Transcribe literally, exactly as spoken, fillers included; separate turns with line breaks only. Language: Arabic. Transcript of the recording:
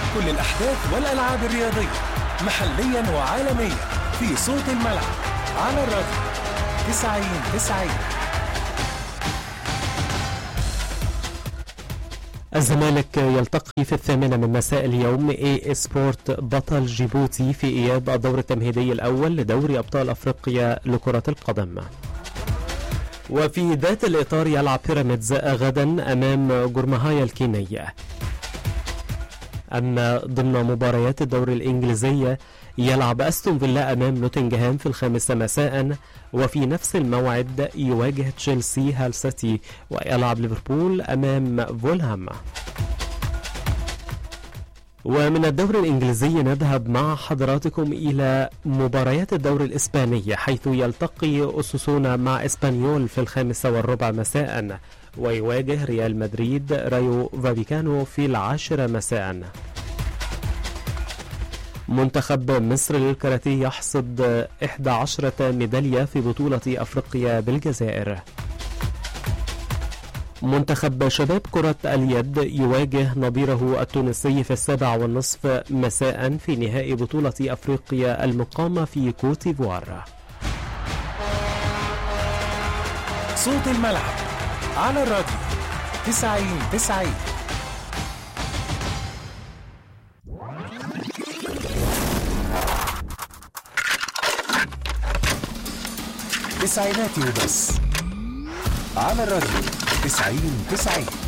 كل الأحداث والألعاب الرياضية محليا وعالميا في صوت الملعب على الراديو تسعين تسعين.
الزمالك يلتقي في الثامنة من مساء اليوم اي سبورت بطل جيبوتي في إياب الدور التمهيدي الأول لدوري أبطال أفريقيا لكرة القدم. وفي ذات الإطار يلعب بيراميدز غدا أمام جورماهايا الكينية. أما ضمن مباريات الدوري الإنجليزية يلعب أستون فيلا أمام نوتنغهام في الخامسة مساء، وفي نفس الموعد يواجه تشيلسي هال سيتي، ويلعب ليفربول أمام فولهام. ومن الدوري الإنجليزي نذهب مع حضراتكم إلى مباريات الدوري الإسباني، حيث يلتقي أوساسونا مع إسبانيول في الخامسة والربع مساء، ويواجه ريال مدريد رايو فاليكانو في العاشرة مساء. منتخب مصر للكاراتيه يحصد إحدى عشرة ميدالية في بطولة أفريقيا بالجزائر. منتخب شباب كرة اليد يواجه نظيره التونسي في السابع والنصف مساء في نهائي بطولة أفريقيا المقامة في كوت ديفوار.
صوت الملعب على الراديو تسعين تسعين. تسعيناتي وبس على الراديو تسعين تسعين.